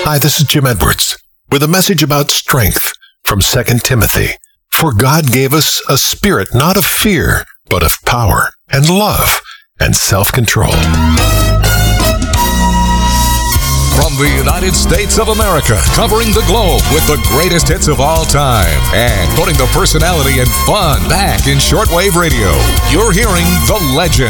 Hi, this is Jim Edwards with a message about strength from 2 Timothy. For God gave us a spirit not of fear, but of power and love and self-control. From the United States of America, covering the globe with the greatest hits of all time and putting the personality and fun back in shortwave radio, you're hearing the legend,